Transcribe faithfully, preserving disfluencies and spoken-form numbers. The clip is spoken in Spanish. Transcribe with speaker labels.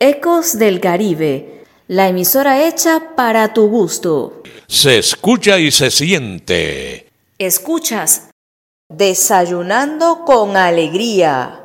Speaker 1: Ecos del Caribe, la emisora hecha para tu gusto.
Speaker 2: Se escucha y se siente.
Speaker 1: Escuchas Desayunando con Alegría.